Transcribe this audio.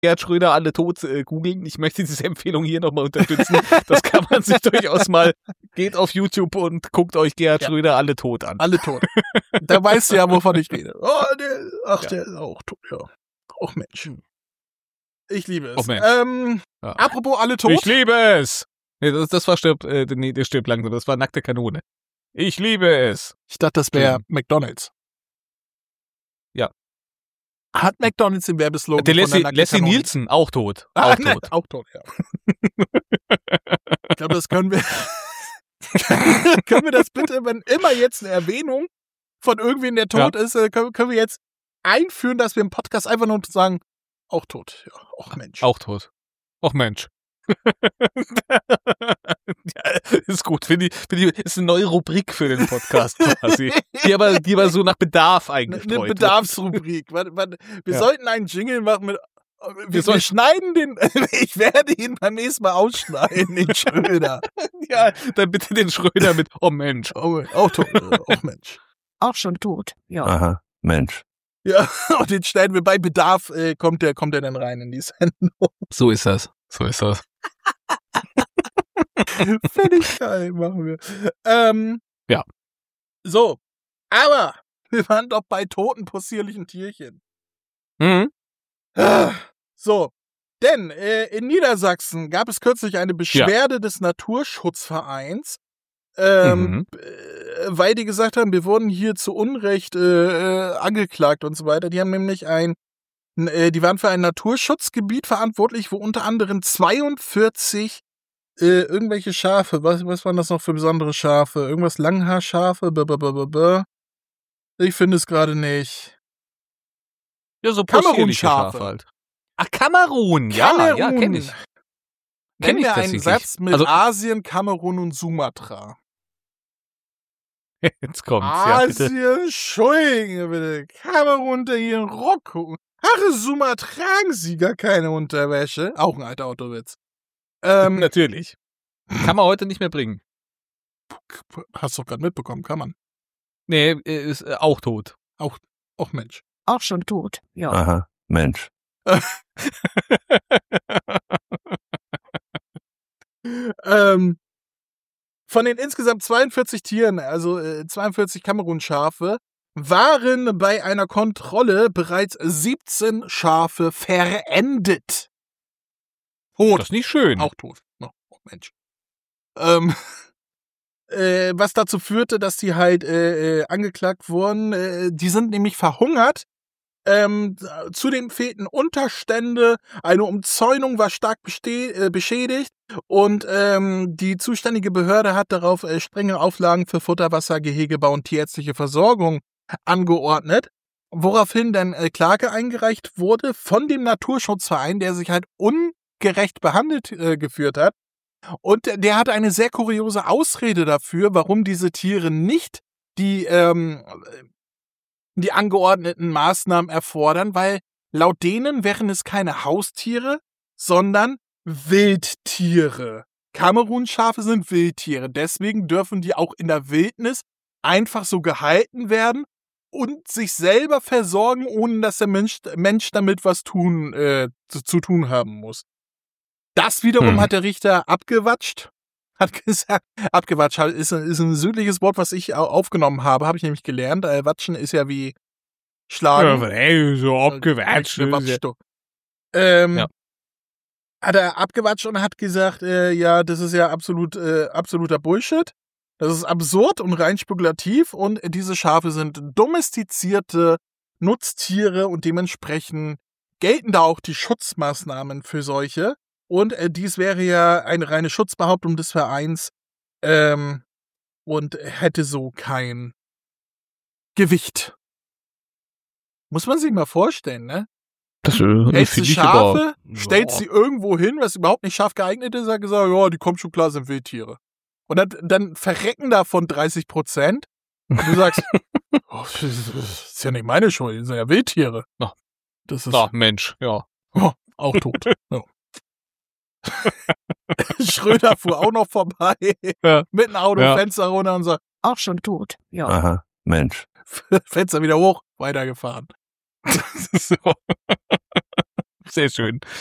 Gerhard Schröder alle tot googeln. Ich möchte diese Empfehlung hier nochmal unterstützen. Das kann man sich durchaus mal, geht auf YouTube und guckt euch Gerhard Schröder alle tot an. Alle tot. Da weißt du ja, wovon ich rede. Oh, der ist auch tot, ja. Och Mensch. Ich liebe es. Och Mensch. Apropos alle tot. Ich liebe es. Nee, das war der stirbt langsam. Das war nackte Kanone. Ich liebe es. Ich dachte, das wäre McDonald's. Ja. Hat McDonald's den Werbeslogan Der von der Leslie Nielsen, auch tot. Auch Auch tot. Auch tot, ja. Ich glaube, das können wir. Können wir das bitte, wenn immer jetzt eine Erwähnung von irgendwen, der tot ist, können wir jetzt einführen, dass wir im Podcast einfach nur sagen, auch tot. Ja, auch Mensch. Auch tot. Och Mensch. Ja, ist gut. Finde ich, ist eine neue Rubrik für den Podcast quasi. Die aber so nach Bedarf eingestreut Eine Bedarfsrubrik. Wir sollten einen Jingle machen mit. Wir schneiden den. Ich werde ihn beim nächsten Mal ausschneiden, den Schröder. Ja, dann bitte den Schröder mit. Oh Mensch. Auch tot. Oh Mensch. Auch schon tot. Ja. Aha, Mensch. Ja, und den schneiden wir bei Bedarf. Kommt der dann rein in die Sendung. So ist das. Finde ich geil, machen wir. Ja. So, aber wir waren doch bei toten possierlichen Tierchen. Mhm. So, denn in Niedersachsen gab es kürzlich eine Beschwerde des Naturschutzvereins, weil die gesagt haben, wir wurden hier zu Unrecht angeklagt und so weiter. Die haben nämlich die waren für ein Naturschutzgebiet verantwortlich, wo unter anderem 42 irgendwelche Schafe, was waren das noch für besondere Schafe? Irgendwas Langhaarschafe? Ich finde es gerade nicht. Ja, so possierliche Schafe halt. Ach, Kamerun. Ja, kenn ich. Nenn mir einen Satz mit Asien, Kamerun und Sumatra. Jetzt kommt's, Asien, Entschuldigung, bitte. Kamerun unter ihren Rock. Ach, Sumatra tragen sie gar keine Unterwäsche. Auch ein alter Autowitz. Natürlich. Kann man heute nicht mehr bringen. Hast du doch gerade mitbekommen, kann man. Nee, ist auch tot. Auch Mensch. Auch schon tot. Ja. Aha, Mensch. Von den insgesamt 42 Tieren, also 42 Kamerun-Schafe, waren bei einer Kontrolle bereits 17 Schafe verendet. Tot. Das ist nicht schön. Auch tot. Oh Mensch. Was dazu führte, dass die halt angeklagt wurden. Die sind nämlich verhungert. Zudem fehlten Unterstände, eine Umzäunung war stark beschädigt und die zuständige Behörde hat darauf strenge Auflagen für Futterwasser, Gehegebau und tierärztliche Versorgung angeordnet, woraufhin dann Klage eingereicht wurde von dem Naturschutzverein, der sich halt ungerecht behandelt geführt hat. Und der hatte eine sehr kuriose Ausrede dafür, warum diese Tiere nicht die angeordneten Maßnahmen erfordern, weil laut denen wären es keine Haustiere, sondern Wildtiere. Kamerun-Schafe sind Wildtiere, deswegen dürfen die auch in der Wildnis einfach so gehalten werden und sich selber versorgen, ohne dass der Mensch damit was zu tun haben muss. Das wiederum hat der Richter abgewatscht. Hat gesagt, abgewatscht ist ein südliches Wort, was ich aufgenommen habe, habe ich nämlich gelernt. Watschen ist ja wie schlagen. Ja, ey, so abgewatscht. Ja. Hat er abgewatscht und hat gesagt, ja, das ist ja absoluter Bullshit. Das ist absurd und rein spekulativ und diese Schafe sind domestizierte Nutztiere und dementsprechend gelten da auch die Schutzmaßnahmen für solche. Und dies wäre ja eine reine Schutzbehauptung des Vereins und hätte so kein Gewicht. Muss man sich mal vorstellen, ne? Das hältst du Schafe, stellst sie irgendwo hin, was überhaupt nicht scharf geeignet ist, hat gesagt, ja, die kommen schon klar, sind Wildtiere. Und dann verrecken davon 30%. Und du sagst, oh, das ist ja nicht meine Schuld, das sind ja Wildtiere. Das ist Mensch, ja. Oh, auch tot. Ja. Schröder fuhr auch noch vorbei, mit einem Auto, Fenster runter und sagt, auch schon tot. Ja. Aha, Mensch. Fenster wieder hoch, weitergefahren. So. Sehr schön.